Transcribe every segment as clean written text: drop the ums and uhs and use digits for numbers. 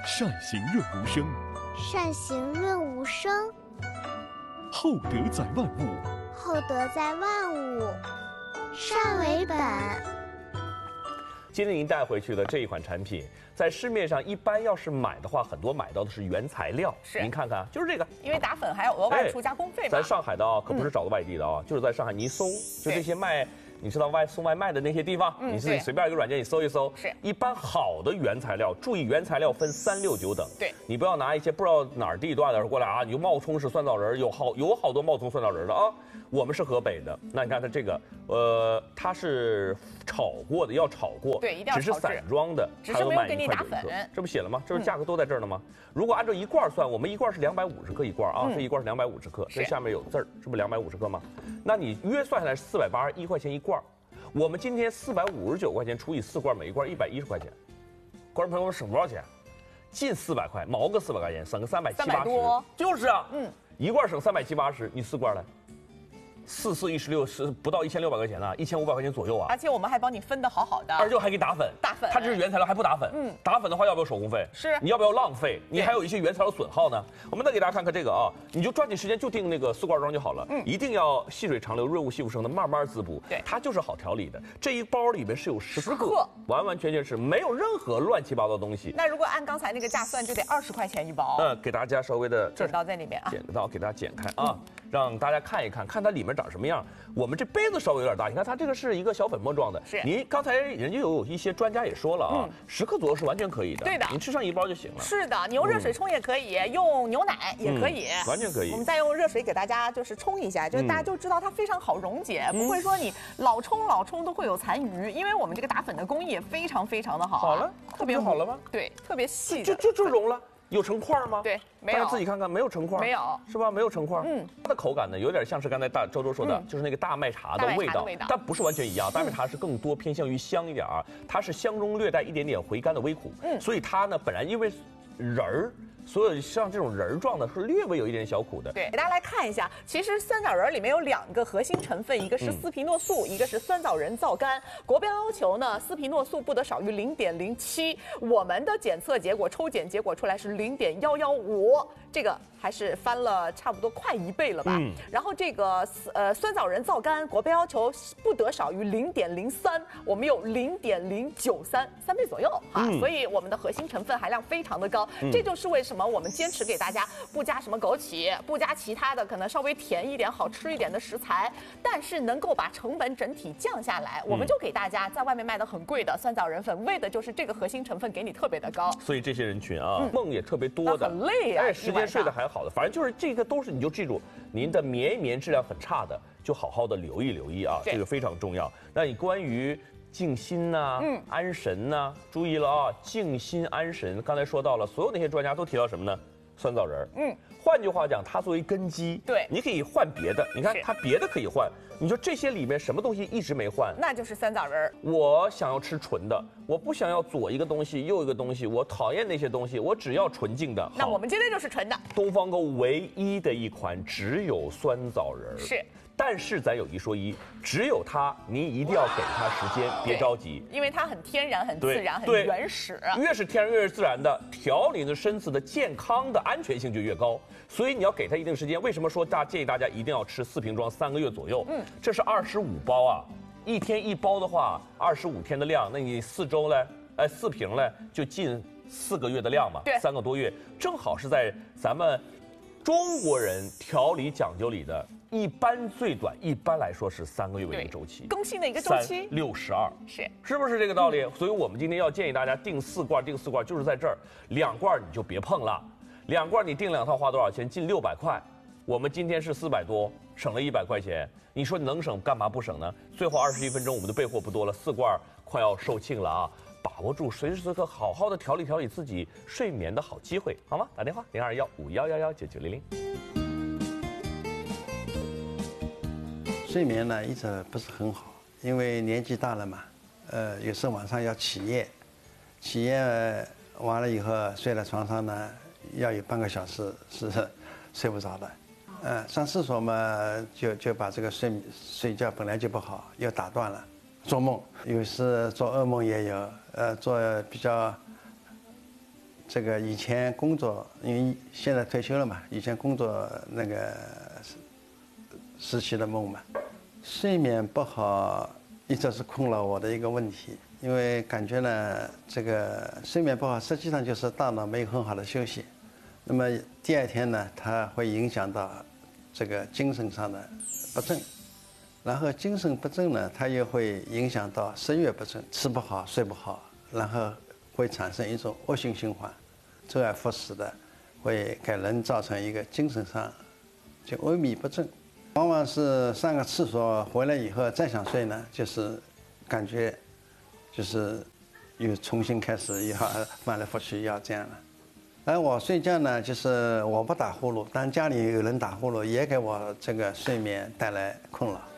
善行润无声， 善行润无声， 厚德载万物， 厚德载万物，善为本。 今天您带回去的这一款产品，在市面上一般要是买的话，很多买到的是原材料。 是， 您看看，就是这个。 因为打粉还要额外出加工费嘛。 咱上海的啊，可不是找的外地的啊，就是在上海你一搜，就这些卖。你知道送外卖的那些地方，你自己随便一个软件你搜一搜， 是一般好的原材料，注意原材料分3、6、9等。 对， 你不要拿一些不知道哪儿地段的过来啊，你就冒充是酸枣仁，有好多冒充酸枣仁的啊。我们是河北的，那你看它这个，它是炒过的，要炒过， 对，一定要只是散装的， 只是没有给你打粉， 这不写了吗？这不是价格都在这儿呢吗？如果按照一罐算，我们一罐是250克一罐啊，这一罐是250克，这下面有字儿，是不是250克吗？那你约算下来是481块钱一罐。我们今天459块钱除以4罐，每一罐110块钱，观众朋友们省多少钱？近400块，毛个400块钱，省个370-380多，就是啊，一罐省370-380，你4罐来。4、4、16是不到1600块钱呢，1500块钱左右啊！ 而且我们还帮你分得好好的， 而且还给打粉，它这是原材料还不打粉，打粉的话要不要手工费？ 是， 你要不要浪费？你还有一些原材料损耗呢。我们再给大家看看这个啊，你就抓紧时间就订那个4罐装就好了，一定要细水长流、润物细无声的慢慢滋补， 对， 它就是好调理的。这一包里面是有10克，完完全全是没有任何乱七八糟的东西。 那如果按刚才那个价算，就得20块钱一包。 给大家稍微的剪刀在里面啊， 剪刀给大家剪开啊。让大家看一看，看它里面长什么样。我们这杯子稍微有点大，你看它这个是一个小粉末状的。 是。 您刚才人家有一些专家也说了啊，10克左右是完全可以的。 对的， 您吃上一包就行了。 是的，你用热水冲也可以，用牛奶也可以， 完全可以。 我们再用热水给大家就是冲一下，就是大家就知道它非常好溶解，不会说你老冲都会有残余，因为我们这个打粉的工艺也非常的好。 好了， 特别好了吗？ 对，特别细。 就溶了。有成块吗？ 对，没有。 大家自己看看，没有成块， 没有， 是吧？没有成块。它的口感呢，有点像是刚才周说的，就是那个大麦茶的味道，但不是完全一样。大麦茶是更多偏向于香一点啊，它是香中略带一点点回甘的微苦。所以它呢，本来因为仁儿。所有像这种仁状的是略微有一点小苦的。 对，给大家来看一下，其实酸枣仁里面有2个核心成分，一个是司匹诺素，一个是酸枣仁皂苷。国标要求呢，司匹诺素不得少于0.07，我们的检测结果抽检结果出来是0.115，这个还是翻了差不多快1倍了吧？然后这个酸枣仁皂苷国标要求不得少于0.03，我们有0.093，3倍左右哈，所以我们的核心成分含量非常的高，这就是为什么我们坚持给大家不加什么枸杞，不加其他的可能稍微甜一点、好吃一点的食材，但是能够把成本整体降下来，我们就给大家在外面卖的很贵的酸枣仁粉，为的就是这个核心成分给你特别的高。 所以这些人群啊，梦也特别多的， 很累啊， 而且时间睡得还好的，反正就是这个都是你就记住，您的眠质量很差的，就好好的留意啊，这个非常重要。那你关于静心呐，安神呐，注意了啊！静心安神，刚才说到了，所有那些专家都提到什么呢？酸枣仁。换句话讲，它作为根基， 对， 你可以换别的。你看它别的可以换，你说这些里面什么东西一直没换？ 那就是酸枣仁。 我想要吃纯的，我不想要左一个东西右一个东西，我讨厌那些东西，我只要纯净的。 那我们今天就是纯的。 东方购唯一的一款只有酸枣仁。 是。 但是咱有一说一，只有它，您一定要给它时间，别着急， 因为它很天然、很自然、很原始。 越是天然越是自然的，调理的身子的健康的安全性就越高。所以你要给它一定时间。为什么说建议大家一定要吃4瓶装3个月左右？这是25包啊，一天1包的话，25天的量，那你4周嘞，4瓶嘞，就近4个月的量嘛， 对 ，3个多月，正好是在咱们中国人调理讲究里的。一般最短，一般来说是3个月为一个周期， 更新的一个周期 362， 是不是这个道理？所以我们今天要建议大家订4罐，就是在这儿，2罐你就别碰了，2罐你订2套花多少钱？近600块，我们今天是400多，省了100块钱，你说你能省干嘛不省呢？最后21分钟，我们的备货不多了，4罐快要售罄了啊！把握住随时随刻好好的调理自己睡眠的好机会，好吗？打电话0215111990。 睡眠呢一直不是很好，因为年纪大了嘛，有时候晚上要起夜完了以后睡在床上呢，要有半个小时是睡不着的，上厕所嘛就把这个睡觉本来就不好，又打断了，做梦有时做噩梦也有，做比较这个以前工作，因为现在退休了嘛，以前工作那个时期的梦嘛，睡眠不好一直是困扰我的一个问题。因为感觉呢，这个睡眠不好，实际上就是大脑没有很好的休息。那么第二天呢，它会影响到这个精神上的不振，然后精神不振呢，它又会影响到食欲不振，吃不好睡不好，然后会产生一种恶性循环，周而复始的，会给人造成一个精神上就萎靡不振。往往是上个厕所回来以后再想睡呢，就是感觉就是又重新开始要翻来覆去要这样了。而我睡觉呢，就是我不打呼噜，但家里有人打呼噜，也给我这个睡眠带来困扰。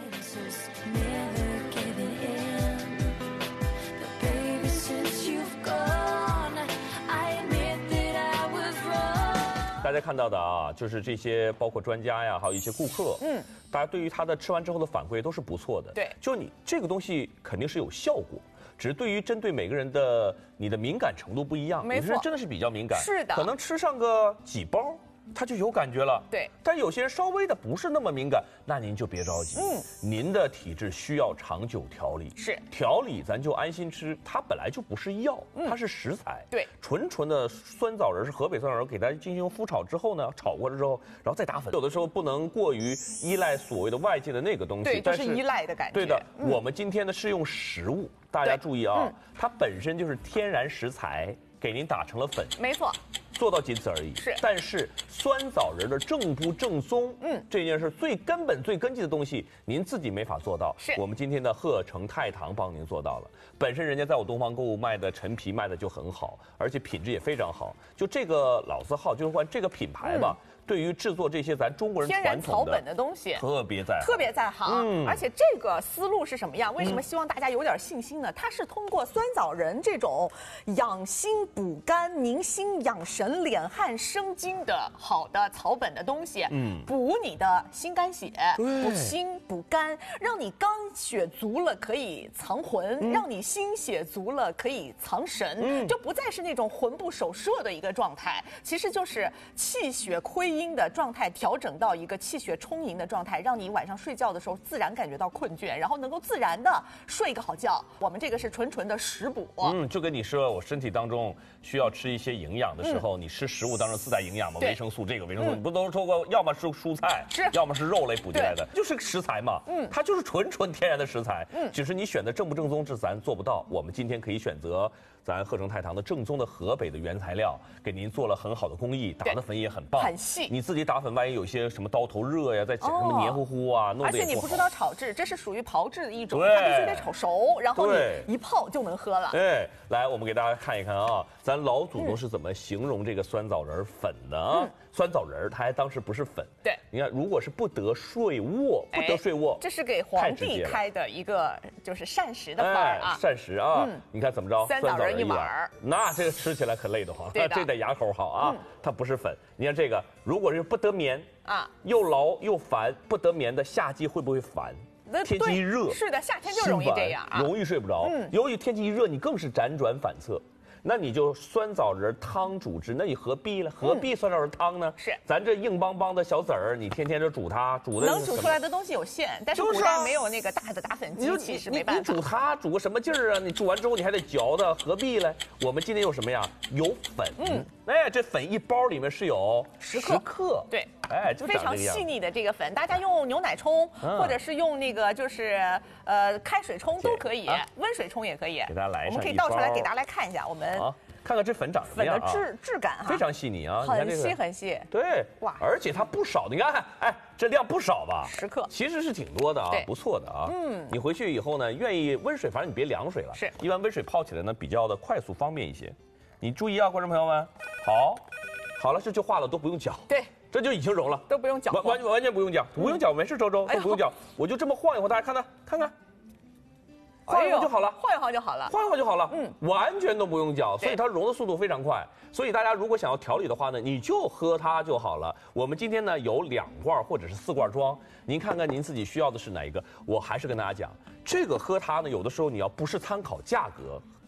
大家看到的啊，就是这些包括专家呀，还有一些顾客，大家对于他的吃完之后的反馈都是不错的。 对， 就你这个东西肯定是有效果。只是对于针对每个人的你的敏感程度不一样，有些人真的是比较敏感， 是的， 可能吃上个几包，他就有感觉了。 对， 但有些人稍微的不是那么敏感，那您就别着急。您的体质需要长久调理， 是调理咱就安心吃，它本来就不是药，它是食材。 对， 纯的酸枣仁是河北酸枣仁，给它进行麸炒之后呢，炒过了之后，然后再打粉。有的时候不能过于依赖所谓的外界的那个东西， 对，就是依赖的感觉。 对的，我们今天呢是用食物。大家注意啊，它本身就是天然食材，给您打成了粉， 没错， 做到仅此而已。 是， 但是酸枣仁的正不正宗，这件事最根本、最根基的东西，您自己没法做到。 是， 我们今天的鹤城太堂帮您做到了。本身人家在我东方购物卖的陈皮卖的就很好，而且品质也非常好。就这个老字号，就是这个品牌吧。对于制作这些咱中国人天然草本的东西， 特别在行。而且这个思路是什么样？为什么希望大家有点信心呢？它是通过酸枣仁这种养心补肝、宁心养神、敛汗生津的好的草本的东西，补你的心肝血，补心补肝，让你肝血足了可以藏魂，让你心血足了可以藏神，就不再是那种魂不守舍的一个状态，其实就是气血亏阴的状态调整到一个气血充盈的状态，让你晚上睡觉的时候自然感觉到困倦，然后能够自然的睡一个好觉。我们这个是纯的食补。 就跟你说，我身体当中需要吃一些营养的时候，你吃食物当中自带营养嘛，维生素这个维生素，你不都说过，要么是蔬菜，要么是肉类补进来的，就是食材嘛。它就是纯天然的食材。只是你选的正不正宗，这咱做不到。我们今天可以选择咱鹤城太堂的正宗的河北的原材料，给您做了很好的工艺，打的粉也很棒， 很细。 你自己打粉，万一有些什么刀头热呀，再什么黏糊糊啊，弄得也不好。 而且你不知道炒制，这是属于炮制的一种，它必须得炒熟，然后你一泡就能喝了。 对，来，我们给大家看一看啊，咱老祖宗是怎么形容这个酸枣仁粉的啊？酸枣仁它还当时不是粉。 对， 你看，如果是不得睡卧， 这是给皇帝开的一个就是膳食的饭啊， 膳食啊，你看怎么着？ 酸枣仁一碗， 那这个吃起来可累得慌，这得牙口好啊。它不是粉，你看这个，如果是不得眠啊，又劳又烦，不得眠的夏季会不会烦？天气一热， 是的，夏天就容易这样啊， 容易睡不着。由于天气一热，你更是辗转反侧。那你就酸枣仁汤煮汁，那你何必了？何必酸枣仁汤呢？ 是， 咱这硬邦邦的小籽儿，你天天就煮它，煮的能煮出来的东西有限，但是古代没有那个大的打粉机器，是没办法。 你煮它煮个什么劲儿啊？你煮完之后你还得嚼它，何必嘞？我们今天有什么呀？有粉，哎，这粉一包里面是有10克， 对， 哎，就非常细腻的这个粉，大家用牛奶冲，或者是用那个就是开水冲都可以，温水冲也可以。 给大家来一下， 我们可以倒出来给大家来看一下，我们看看这粉长什么样啊？ 粉的质感哈， 非常细腻啊， 很细很细。 对，哇，而且它不少，你看，哎，这量不少吧 ？10克， 其实是挺多的啊，不错的啊。你回去以后呢，愿意温水，反正你别凉水了， 是， 一般温水泡起来呢比较的快速方便一些。你注意啊，观众朋友们，好了，这就化了，都不用搅。 对， 这就已经融了， 都不用搅， 完全不用搅，不用搅，没事，周都不用搅，我就这么晃一晃，大家看看。晃一晃就好了， 晃一晃就好了， 完全都不用搅，所以它融的速度非常快。所以大家如果想要调理的话呢，你就喝它就好了。我们今天呢有2罐或者是4罐装，您看看您自己需要的是哪一个。我还是跟大家讲，这个喝它呢，有的时候你要不是参考价格，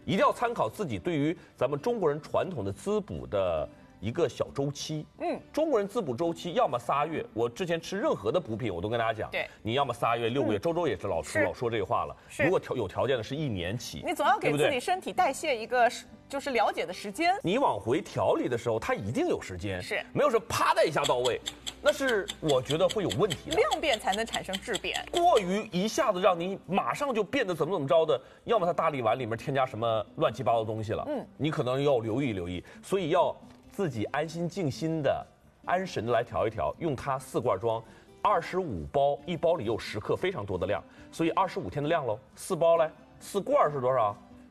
一定要参考自己对于咱们中国人传统的滋补的一个小周期。中国人滋补周期要么3月，我之前吃任何的补品，我都跟大家讲， 对， 你要么3月、6个月，周也是老说这个话了。如果有条件的是1年起， 你总要给自己身体代谢一个就是了解的时间。 你往回调理的时候，它一定有时间， 是没有说啪的一下到位，那是我觉得会有问题的。 量变才能产生质变， 过于一下子让你马上就变得怎么着的，要么它大力丸里面添加什么乱七八糟的东西了，你可能要留意，所以要自己安心静心的、安神的来调一调，用它4罐装，25包，1包里有10克，非常多的量，所以25天的量喽，4包嘞，4罐是多少